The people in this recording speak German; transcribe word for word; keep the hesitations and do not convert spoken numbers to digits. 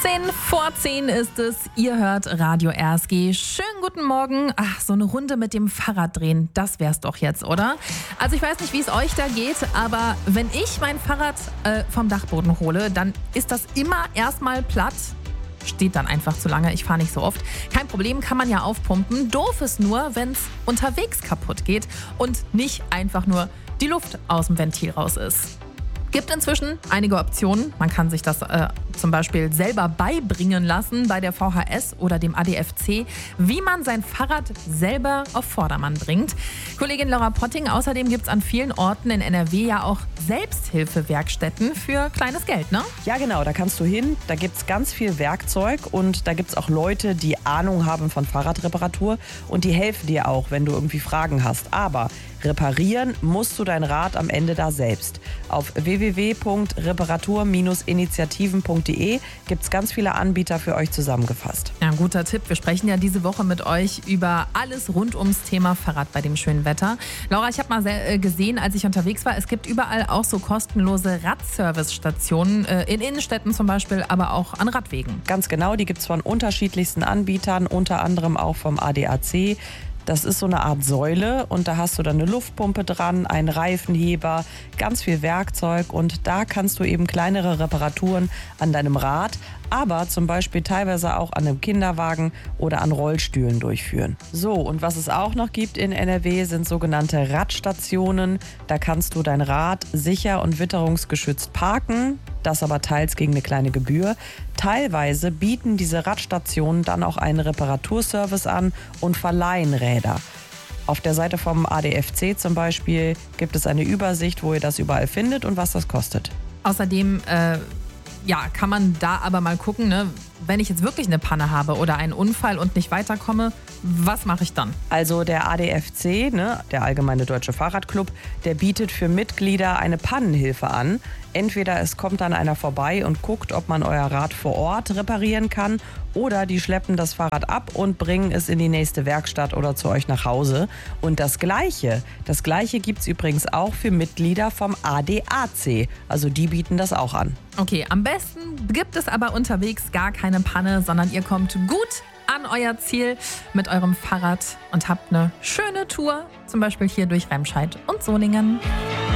zehn vor zehn ist es. Ihr hört Radio R S G. Schönen guten Morgen. Ach, so eine Runde mit dem Fahrrad drehen, das wär's doch jetzt, oder? Also ich weiß nicht, wie es euch da geht, aber wenn ich mein Fahrrad äh, vom Dachboden hole, dann ist das immer erstmal platt. Steht dann einfach zu lange, ich fahre nicht so oft. Kein Problem, kann man ja aufpumpen. Doof ist nur, wenn es unterwegs kaputt geht und nicht einfach nur die Luft aus dem Ventil raus ist. Gibt inzwischen einige Optionen. Man kann sich das äh, zum Beispiel selber beibringen lassen bei der V H S oder dem A D F C, wie man sein Fahrrad selber auf Vordermann bringt. Kollegin Laura Potting, außerdem gibt es an vielen Orten in N R W ja auch Selbsthilfewerkstätten für kleines Geld, ne? Ja genau, da kannst du hin, da gibt es ganz viel Werkzeug und da gibt es auch Leute, die Ahnung haben von Fahrradreparatur und die helfen dir auch, wenn du irgendwie Fragen hast. Aber reparieren musst du dein Rad am Ende da selbst. Auf w w w punkt reparatur Bindestrich initiativen punkt d e gibt es ganz viele Anbieter für euch zusammengefasst. Ja, ein guter Tipp. Wir sprechen ja diese Woche mit euch über alles rund ums Thema Fahrrad bei dem schönen Wetter. Laura, ich habe mal sehr, äh, gesehen, als ich unterwegs war, es gibt überall auch so kostenlose Radservice-Stationen, äh, in Innenstädten zum Beispiel, aber auch an Radwegen. Ganz genau, die gibt es von unterschiedlichsten Anbietern, unter anderem auch vom A D A C. Das ist so eine Art Säule und da hast du dann eine Luftpumpe dran, einen Reifenheber, ganz viel Werkzeug und da kannst du eben kleinere Reparaturen an deinem Rad, aber zum Beispiel teilweise auch an einem Kinderwagen oder an Rollstühlen durchführen. So, und was es auch noch gibt in N R W sind sogenannte Radstationen. Da kannst du dein Rad sicher und witterungsgeschützt parken, das aber teils gegen eine kleine Gebühr. Teilweise bieten diese Radstationen dann auch einen Reparaturservice an und verleihen Räder. Auf der Seite vom A D F C zum Beispiel gibt es eine Übersicht, wo ihr das überall findet und was das kostet. Außerdem äh, ja, kann man da aber mal gucken, ne? Wenn ich jetzt wirklich eine Panne habe oder einen Unfall und nicht weiterkomme, was mache ich dann? Also der A D F C, ne, der Allgemeine Deutsche Fahrradclub, der bietet für Mitglieder eine Pannenhilfe an. Entweder es kommt dann einer vorbei und guckt, ob man euer Rad vor Ort reparieren kann, oder die schleppen das Fahrrad ab und bringen es in die nächste Werkstatt oder zu euch nach Hause. Und das Gleiche, das Gleiche gibt es übrigens auch für Mitglieder vom A D A C. Also die bieten das auch an. Okay, am besten gibt es aber unterwegs gar keine Panne, sondern ihr kommt gut an euer Ziel mit eurem Fahrrad und habt eine schöne Tour, zum Beispiel hier durch Remscheid und Solingen.